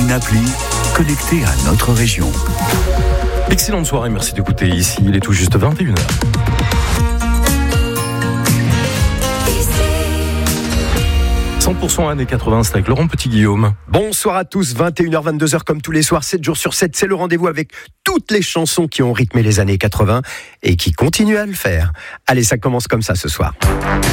une appli connectée à notre région. Excellente soirée, merci d'écouter ici. Il est tout juste 21h. « 100% années 80, c'est avec Laurent Petit-Guillaume. » Bonsoir à tous, 21h, 22h comme tous les soirs, 7 jours sur 7, c'est le rendez-vous avec toutes les chansons qui ont rythmé les années 80 et qui continuent à le faire. Allez, ça commence comme ça ce soir.